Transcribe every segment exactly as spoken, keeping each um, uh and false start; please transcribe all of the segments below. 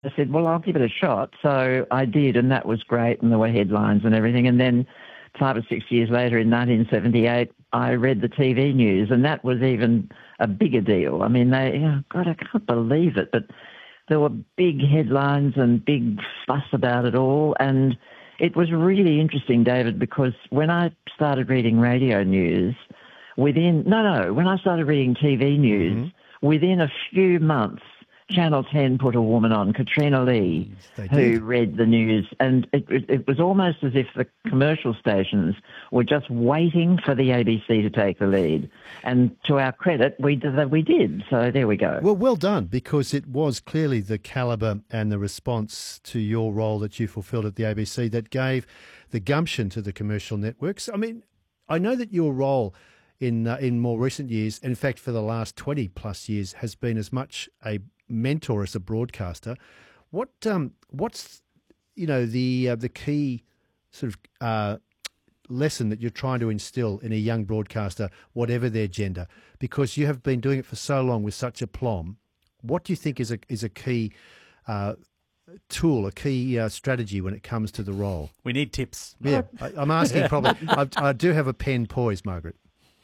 I said, well, I'll give it a shot. So I did, and that was great, and there were headlines and everything. And then five or six years later, in nineteen seventy-eight, I read the T V news, and that was even a bigger deal. I mean, they, oh God, I can't believe it, but there were big headlines and big fuss about it all. And it was really interesting, David, because when I started reading radio news, within, no, no, when I started reading T V news, mm-hmm. within a few months, Channel ten put a woman on, Katrina Lee, They who did. read the news. And it, it, it was almost as if the commercial stations were just waiting for the A B C to take the lead. And to our credit, we did. We did. So there we go. Well, well done, because it was clearly the calibre and the response to your role that you fulfilled at the A B C that gave the gumption to the commercial networks. I mean, I know that your role in uh, in more recent years, in fact for the last twenty plus years, has been as much a mentor as a broadcaster. What um what's you know the uh, the key sort of uh, lesson that you're trying to instill in a young broadcaster, whatever their gender, because you have been doing it for so long with such aplomb? What do you think is a is a key uh, tool, a key uh, strategy when it comes to the role? We need tips. Yeah, I, I'm asking probably. I, I do have a pen poised, Margaret.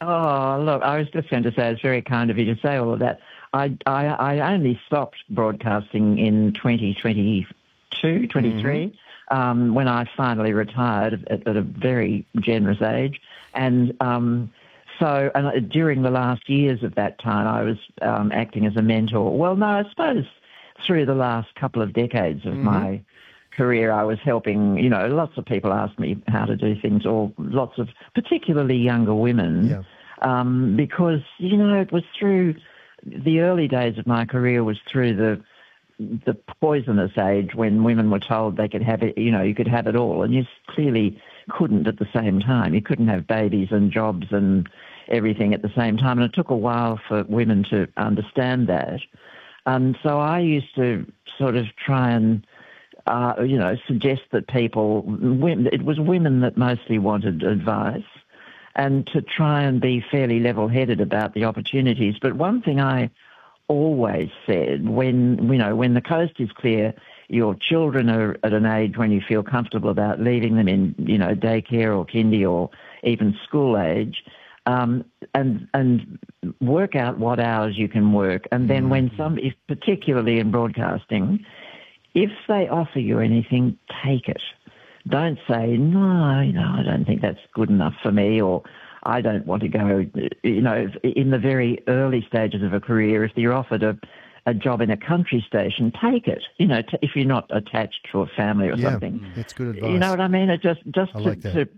Oh, look, I was just going to say it's very kind of you to say all of that. I, I, I only stopped broadcasting in twenty twenty-two, twenty-three, mm-hmm. um, when I finally retired at, at a very generous age. And um, so and during the last years of that time, I was um, acting as a mentor. Well, no, I suppose through the last couple of decades of mm-hmm. my career, I was helping, you know, lots of people asked me how to do things, or lots of particularly younger women, yeah. um, because, you know, it was through the early days of my career was through the the poisonous age when women were told they could have it, you know, you could have it all, and you clearly couldn't at the same time. You couldn't have babies and jobs and everything at the same time, and it took a while for women to understand that. And so I used to sort of try and Uh, you know, suggest that people, women, it was women that mostly wanted advice, and to try and be fairly level-headed about the opportunities. But one thing I always said, when, you know, when the coast is clear, your children are at an age when you feel comfortable about leaving them in, you know, daycare or kindy or even school age, um, and and work out what hours you can work. And then when some, if particularly in broadcasting, if they offer you anything, take it. Don't say, no, no, I don't think that's good enough for me, or I don't want to go, you know, in the very early stages of a career, if you're offered a, a job in a country station, take it, you know, t- if you're not attached to a family or yeah, something. That's good advice. You know what I mean? It just just I to, like that. to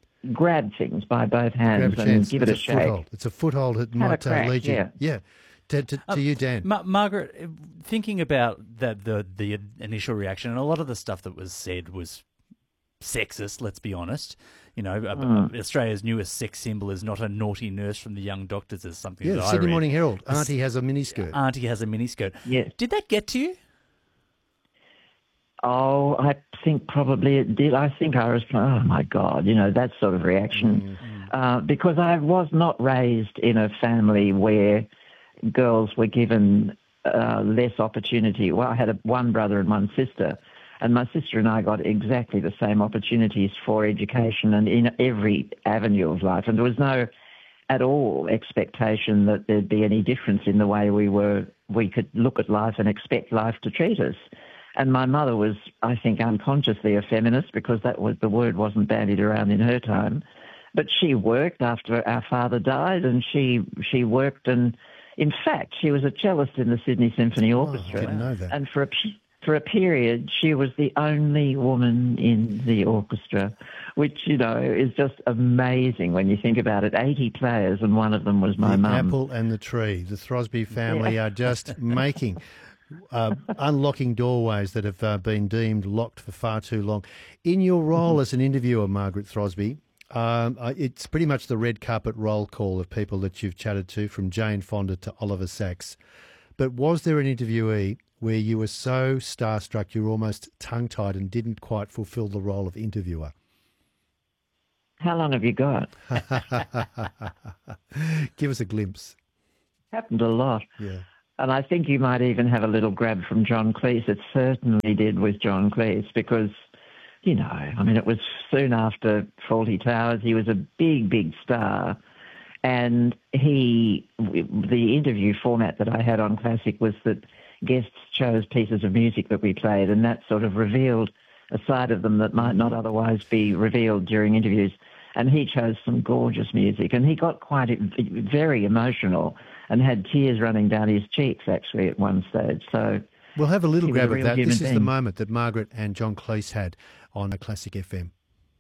grab things by both hands Grab a and chance. give it's it a, a shake. Foothold. It's a foothold that Have a might uh, crack, lead you. yeah. yeah. To, to, to Um, you, Dan. Ma- Margaret, thinking about that, the the initial reaction, and a lot of the stuff that was said was sexist. Let's be honest. You know, mm. Australia's newest sex symbol is not a naughty nurse from the Young Doctors, as something Yeah, that the I Sydney read. Morning Herald. Auntie has a miniskirt. Auntie has a miniskirt. Yes. Did that get to you? Oh, I think probably it did. I think I was, oh my God, you know, that sort of reaction. Mm. Uh, because I was not raised in a family where girls were given uh, less opportunity. Well, I had a, one brother and one sister, and my sister and I got exactly the same opportunities for education and in every avenue of life. And there was no at all expectation that there'd be any difference in the way we were, we could look at life and expect life to treat us. And my mother was, I think, unconsciously a feminist, because that was, the word wasn't bandied around in her time. But she worked after our father died, and she she worked, and in fact, she was a cellist in the Sydney Symphony Orchestra. Oh, I didn't know that. And for a for a period, she was the only woman in the orchestra, which, you know, is just amazing when you think about it. eighty players, and one of them was my the mum. Apple and the tree. The Throsby family Yeah. are just making, uh, unlocking doorways that have uh, been deemed locked for far too long. In your role mm-hmm. as an interviewer, Margaret Throsby, Um, it's pretty much the red carpet roll call of people that you've chatted to, from Jane Fonda to Oliver Sacks. But was there an interviewee where you were so starstruck you were almost tongue-tied and didn't quite fulfil the role of interviewer? How long have you got? Give us a glimpse. Happened a lot. Yeah. And I think you might even have a little grab from John Cleese. It certainly did with John Cleese because, you know, I mean, it was soon after Fawlty Towers. He was a big, big star. And he, the interview format that I had on Classic was that guests chose pieces of music that we played, and that sort of revealed a side of them that might not otherwise be revealed during interviews. And he chose some gorgeous music, and he got quite very emotional and had tears running down his cheeks, actually, at one stage. So we'll have a little grab of that. This is being. the moment that Margaret and John Cleese had on a Classic F M.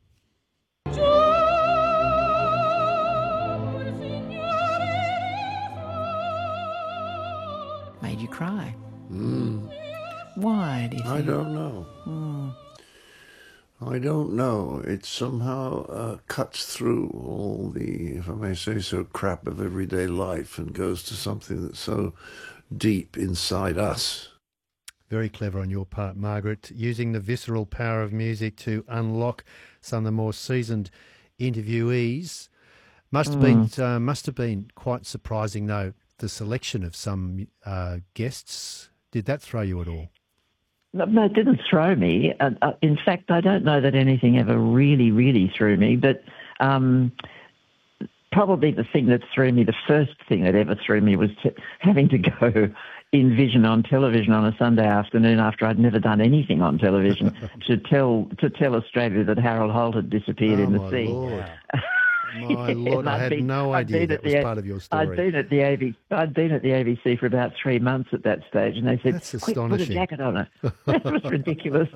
Made you cry. Mm. Why do you think? I don't know. Mm. I don't know. It somehow uh, cuts through all the, if I may say so, crap of everyday life and goes to something that's so deep inside us. Very clever on your part, Margaret, using the visceral power of music to unlock some of the more seasoned interviewees. Must have Mm. been uh, must have been quite surprising, though, the selection of some uh, guests. Did that throw you at all? No, no, it didn't throw me. Uh, uh, in fact, I don't know that anything ever really, really threw me, but um, probably the thing that threw me, the first thing that ever threw me was to, having to go in Vision on television on a Sunday afternoon after I'd never done anything on television to tell to tell Australia that Harold Holt had disappeared oh, in the my sea. Lord. My Yeah, Lord, and I I'd had been- no I'd idea been that at was the- part of your I'd story. been at the A B C. I'd been at the A B C for about three months at that stage, and they said, That's "Quick, put a astonishing." jacket on it." That was ridiculous.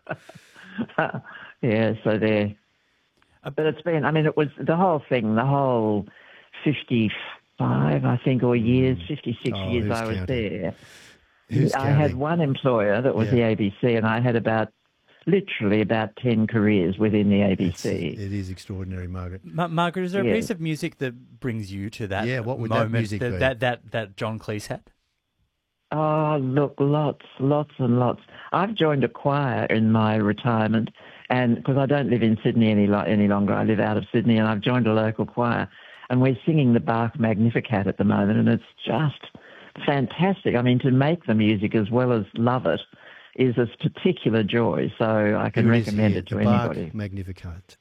Yeah, so there. But it's been. I mean, it was the whole thing. The whole fifty-five, I think, or years, fifty-six Oh, years who's I was counting? there. Who's I had counting? one employer that was Yeah. the A B C, and I had about, literally about ten careers within the A B It's- C. it is extraordinary, Margaret. Ma- Margaret, is there a Yeah. piece of music that brings you to that Yeah, what would that moment music that, be? that, that, that John Cleese had? Oh, look, lots, lots and lots. I've joined a choir in my retirement, and because I don't live in Sydney any lo- any longer, I live out of Sydney, and I've joined a local choir, and we're singing the Bach Magnificat at the moment, and it's just fantastic. I mean, to make the music as well as love it is a particular joy, so I can Here is recommend here, it to the Bach anybody. Magnificat.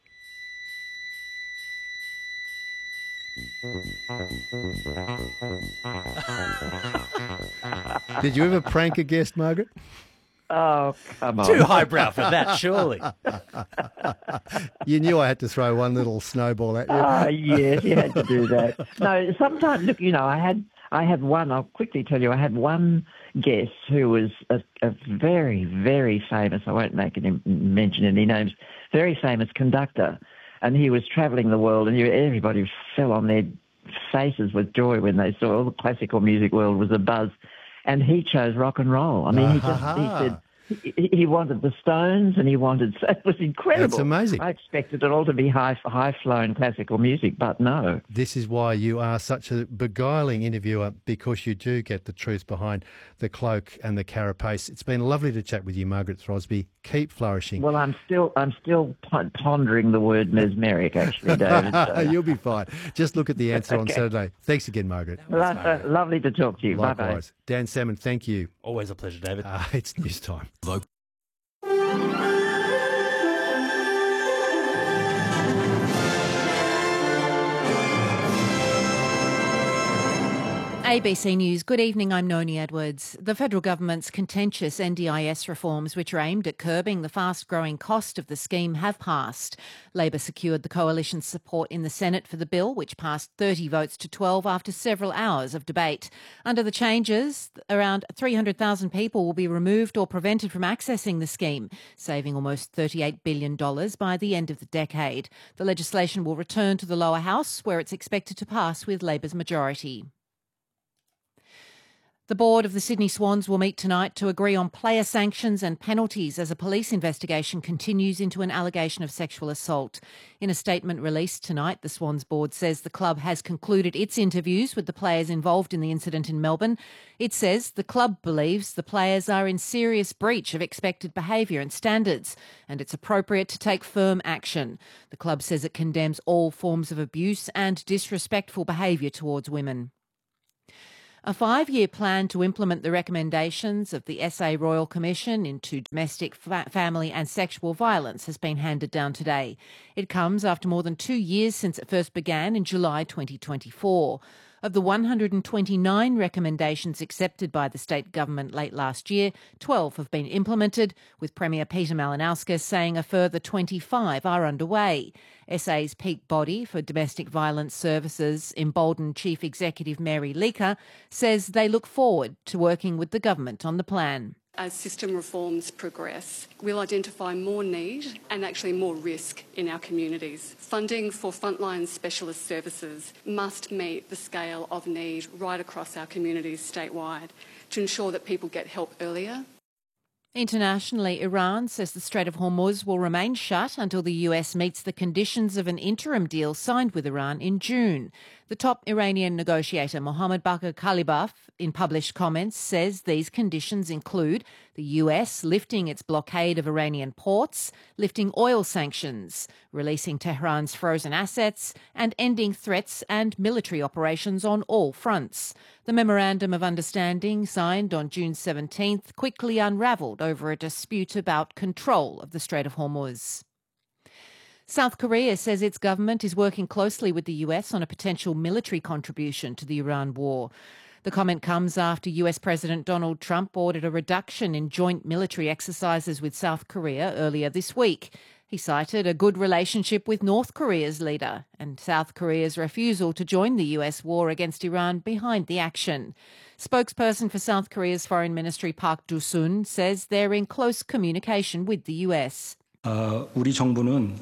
Did you ever prank a guest, Margaret? Oh, come on. Too highbrow for that, surely. You knew I had to throw one little snowball at you. Ah, yes, you had to do that. No, sometimes, look, you know, I had, I had one, I'll quickly tell you, I had one guest who was a, a very, very famous, I won't make any, mention any names, very famous conductor. And he was travelling the world, and you, everybody fell on their faces with joy when they saw all the classical music world was abuzz. And he chose rock and roll. I mean, he just, he said, he, he wanted the Stones, and he wanted, it was incredible. That's amazing. I expected it all to be high, high-flown classical music, but no. This is why you are such a beguiling interviewer, because you do get the truth behind the cloak and the carapace. It's been lovely to chat with you, Margaret Throsby. Keep flourishing. Well, I'm still, I'm still pon- pondering the word mesmeric, actually, David. So. You'll be fine. Just look at the answer on Okay. Saturday. Thanks again, Margaret. Lo- uh, lovely to talk to you. Bye-bye. Likewise. Dan Salmon, thank you. Always a pleasure, David. Uh, it's news time. A B C News. Good evening, I'm Noni Edwards. The federal government's contentious N D I S reforms, which are aimed at curbing the fast-growing cost of the scheme, have passed. Labor secured the coalition's support in the Senate for the bill, which passed thirty votes to twelve after several hours of debate. Under the changes, around three hundred thousand people will be removed or prevented from accessing the scheme, saving almost thirty-eight billion dollars by the end of the decade. The legislation will return to the lower house, where it's expected to pass with Labor's majority. The board of the Sydney Swans will meet tonight to agree on player sanctions and penalties as a police investigation continues into an allegation of sexual assault. In a statement released tonight, the Swans board says the club has concluded its interviews with the players involved in the incident in Melbourne. It says the club believes the players are in serious breach of expected behaviour and standards, and it's appropriate to take firm action. The club says it condemns all forms of abuse and disrespectful behaviour towards women. A five-year plan to implement the recommendations of the S A Royal Commission into domestic, fa- family and sexual violence has been handed down today. It comes after more than two years since it first began in July twenty twenty-four. Of the one hundred twenty-nine recommendations accepted by the state government late last year, twelve have been implemented, with Premier Peter Malinauskas saying a further twenty-five are underway. S A's peak body for domestic violence services, Embolden Chief Executive Mary Leaker, says they look forward to working with the government on the plan. As system reforms progress, we'll identify more need and actually more risk in our communities. Funding for frontline specialist services must meet the scale of need right across our communities statewide to ensure that people get help earlier. Internationally, Iran says the Strait of Hormuz will remain shut until the U S meets the conditions of an interim deal signed with Iran in June. The top Iranian negotiator, Mohammad Bagher Khalibaf, in published comments, says these conditions include the U S lifting its blockade of Iranian ports, lifting oil sanctions, releasing Tehran's frozen assets, and ending threats and military operations on all fronts. The Memorandum of Understanding, signed on June seventeenth, quickly unravelled over a dispute about control of the Strait of Hormuz. South Korea says its government is working closely with the U S on a potential military contribution to the Iran war. The comment comes after U S President Donald Trump ordered a reduction in joint military exercises with South Korea earlier this week. He cited a good relationship with North Korea's leader and South Korea's refusal to join the U S war against Iran behind the action. Spokesperson for South Korea's Foreign Ministry Park Do-sun says they're in close communication with the U S. Our government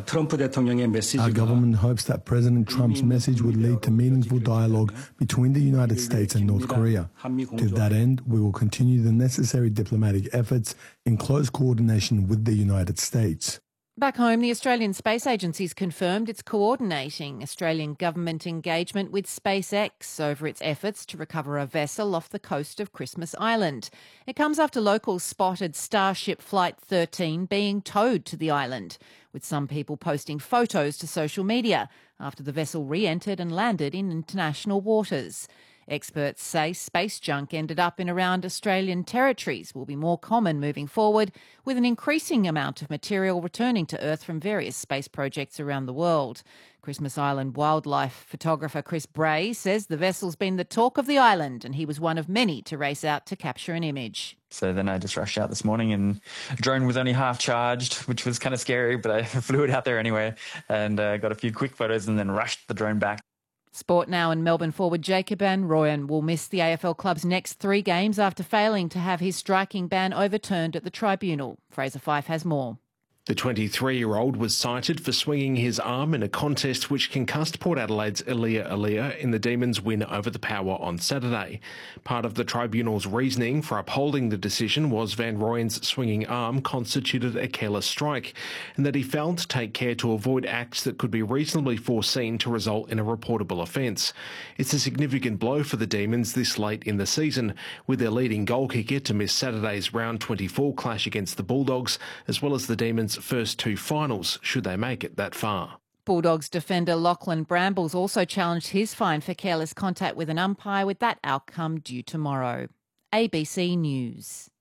hopes that President Trump's message would lead to meaningful dialogue between the United States and North Korea. To that end, we will continue the necessary diplomatic efforts in close coordination with the United States. Back home, the Australian Space Agency has confirmed it's coordinating Australian government engagement with SpaceX over its efforts to recover a vessel off the coast of Christmas Island. It comes after locals spotted Starship Flight thirteen being towed to the island, with some people posting photos to social media after the vessel re-entered and landed in international waters. Experts say space junk ended up in around Australian territories will be more common moving forward, with an increasing amount of material returning to Earth from various space projects around the world. Christmas Island wildlife photographer Chris Bray says the vessel's been the talk of the island and he was one of many to race out to capture an image. So then I just rushed out this morning and the drone was only half charged, which was kind of scary, but I flew it out there anyway and uh, got a few quick photos and then rushed the drone back. Sport now, and Melbourne forward Jacob van Rooyen will miss the A F L club's next three games after failing to have his striking ban overturned at the tribunal. Fraser Fyfe has more. The twenty-three-year-old was cited for swinging his arm in a contest which concussed Port Adelaide's Elia Elia in the Demons' win over the Power on Saturday. Part of the tribunal's reasoning for upholding the decision was Van Rooyen's swinging arm constituted a careless strike, and that he failed to take care to avoid acts that could be reasonably foreseen to result in a reportable offence. It's a significant blow for the Demons this late in the season, with their leading goal kicker to miss Saturday's round twenty-four clash against the Bulldogs, as well as the Demons' first two finals, should they make it that far. Bulldogs defender Lachlan Brambles also challenged his fine for careless contact with an umpire, with that outcome due tomorrow. A B C News.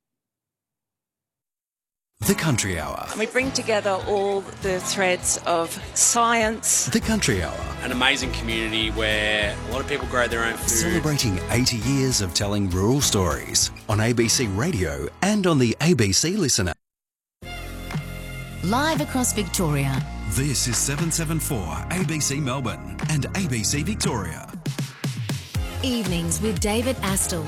The Country Hour. We bring together all the threads of science. The Country Hour. An amazing community where a lot of people grow their own food. Celebrating eighty years of telling rural stories on A B C Radio and on the A B C Listener. Live across Victoria. This is seven seven four A B C Melbourne and A B C Victoria. Evenings with David Astle.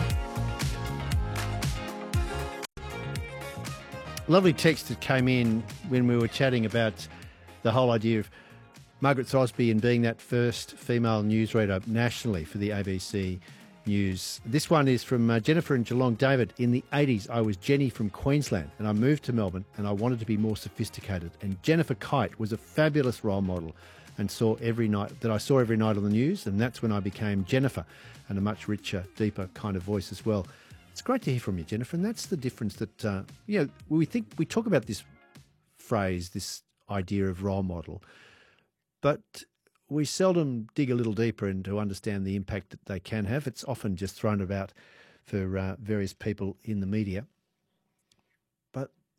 Lovely text that came in when we were chatting about the whole idea of Margaret Throsby and being that first female newsreader nationally for the A B C News. This one is from uh, Jennifer in Geelong. David, in the eighties, I was Jenny from Queensland and I moved to Melbourne and I wanted to be more sophisticated. And Jennifer Kite was a fabulous role model and saw every night that I saw every night on the news, and that's when I became Jennifer, and a much richer, deeper kind of voice as well. It's great to hear from you, Jennifer, and that's the difference that, uh, you know, we think, we talk about this phrase, this idea of role model, but we seldom dig a little deeper and to understand the impact that they can have. It's often just thrown about for uh, various people in the media.